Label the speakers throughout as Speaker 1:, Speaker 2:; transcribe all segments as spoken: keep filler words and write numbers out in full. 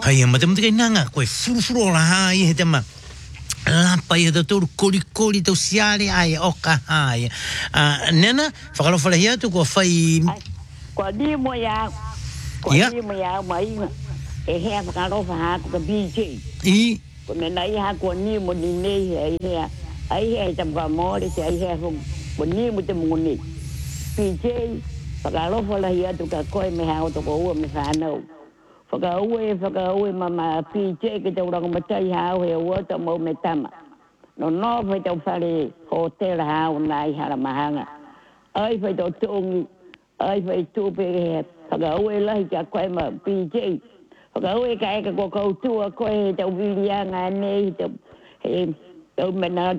Speaker 1: Hai ma te mo te nanga koe furufuru la hai he te ma. Lapa ia te tōru kori-kori tau siare ai o ka hai. Nena, whakalofo la hia tu kua whai...
Speaker 2: Kua ni mo ia, kua ni mo ia mai e hea whakalofo haa kua B J.
Speaker 1: I?
Speaker 2: Kua mena i haa kua ni mo ni nei ai hea, ai hea i tamka mōre te ai hea kua ni mo te munguni. B J, whakalofo la hia tu ka koe me haa o toko ua me whanau. Whakaue, whakaue mama P J ki tau rangamatai hao he ua tau mau me tama. No no whai tau whare hotel hao nai hara mahanga. Ai whai tau tōngi, ai whai tūpe he whakaue lahi kia koe ma P J. Whakaue ka eka kua kautua koe he tau wirianga nei, tau he tau mena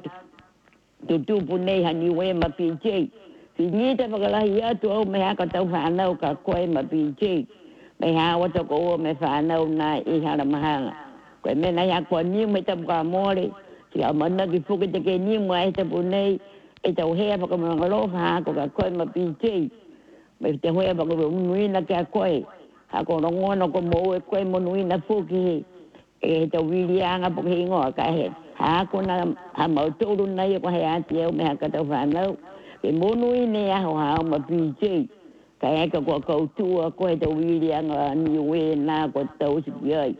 Speaker 2: tu tūpu nei hani ue ma P J. Si nita whakalahi atu au me haka tau whanau ka koe ma P J. Me hawa toko ua me whanau na i hara mahanga. Koe mena ia kua niu me tapu ka mōre. Si a mana ki fuki te ke niu mai tapu nei. E tau hea paka mga lofa hako ka koe ma P J. Me te hea paka unuina kia koe. Hako rongono ko mo e koe mo nuina fuki he. E tau wirianga paka hingoa ka he. Hako na ha mautoro na ia ko he ati au me haka tau whanau. Ke mo nuine aho hao ma P J. Ka eka kua kautua koe tau wirianga niue nā kua tau sipi ai.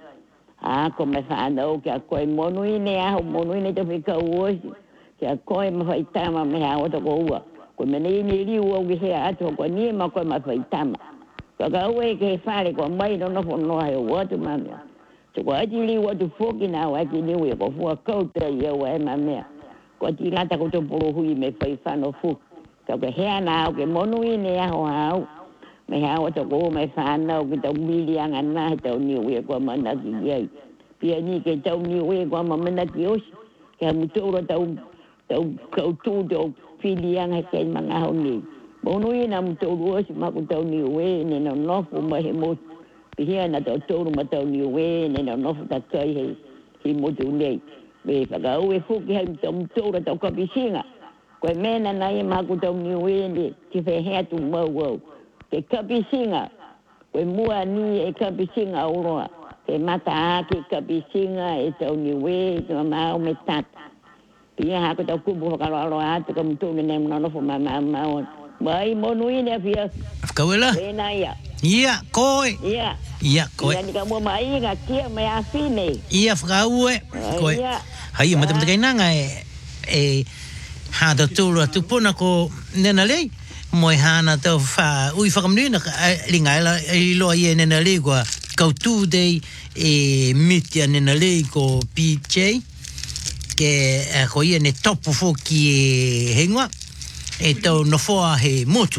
Speaker 2: A ko me whanau kia koe monuine aho, monuine te whikau osi. Kia koe ma whaitama me hao toko ua. Koe me nei ni riu au ki hea atu, koe nie ma koe ma whaitama. Ka ka ue ke whare kua mai no nofo noa he watu mamea. So kua ati riu atu whoki nā waki niue ko fua kauta i au e mamea. Kua ti ngata ko toporo hui me whaifano fuki. Ka ke hea nā au ke monuine aho hao. Me hao toko me whanau ki tau milianga nā he tau niue kua manaki iai. Pia ni ke tau niue kua ma manaki osi. Ke ha mutora tau tau kautu tau filianga he kei mga hau ni. Monui na mutoru osi ma ku tau niue ne na nofu ma he motu. Pihia na tau toru ma tau niue ne na nofu ta kai he he motu nei. Me whakau e fuki hei tau mutora tau kapisinga. Koe mena na e ma ku tau niue ne ki whehea tu mau au. Ke kapisinga, koe mua ni e kapisinga auroa. Ke mata ake kapisinga e tau niwe, ke mamau me tata. Pia hako tau kubu whakaroaro atu ka mutune ne mnonofo mamau maon. Mai monu ine pia.
Speaker 1: Kawela?
Speaker 2: Pena ia.
Speaker 1: Ia, koe.
Speaker 2: Ia.
Speaker 1: Ia, koe.
Speaker 2: Ia ni ka mua mai ngā kia me a fine.
Speaker 1: Ia, whakaue. Koe.
Speaker 2: Ia.
Speaker 1: Hai, matam te kainanga e, e, hata tūru atu puna ko nena lei. Moi hana tau wha ui whakamnina ringa ela i loa i e nena lei kua kautu dei e mitia nena lei ko P J ke ko i e ne topu foki e hengua e tau nofoa he motu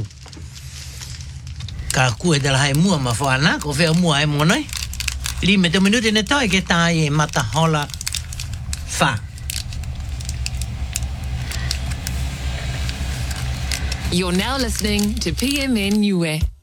Speaker 1: ka kue tala hai mua ma whaana ko whea mua e monai li me te minute ne tai ke tai e mata hola wha.
Speaker 3: You're now listening to P M N U E.